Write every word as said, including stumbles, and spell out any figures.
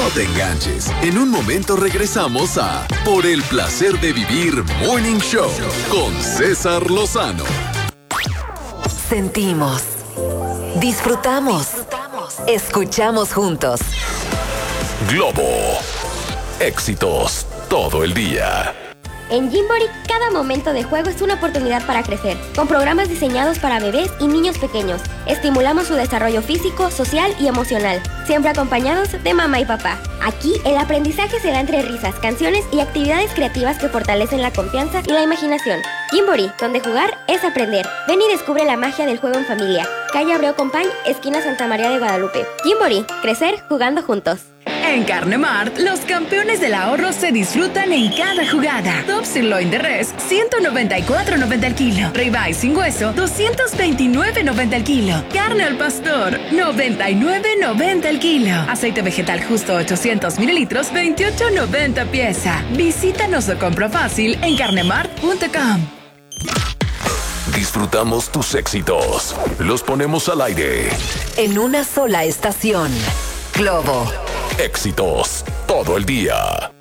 No te enganches. En un momento regresamos a Por el placer de vivir Morning Show con César Lozano. Sentimos, disfrutamos, escuchamos juntos. Globo. Éxitos todo el día. En Gymboree, cada momento de juego es una oportunidad para crecer, con programas diseñados para bebés y niños pequeños. Estimulamos su desarrollo físico, social y emocional, siempre acompañados de mamá y papá. Aquí, el aprendizaje se da entre risas, canciones y actividades creativas que fortalecen la confianza y la imaginación. Gymboree, donde jugar es aprender. Ven y descubre la magia del juego en familia. Calle Abreu Compañ, esquina Santa María de Guadalupe. Gymboree, crecer jugando juntos. En Carne Mart, los campeones del ahorro se disfrutan en cada jugada. Top Sirloin de Res, ciento noventa y cuatro noventa el kilo. Ribeye sin hueso, doscientos veintinueve noventa el kilo. Carne al pastor, noventa y nueve noventa el kilo. Aceite vegetal justo ochocientos mililitros, veintiocho noventa pieza. Visítanos o compra fácil en carnemart punto com. Disfrutamos tus éxitos. Los ponemos al aire. En una sola estación. Globo. Éxitos todo el día.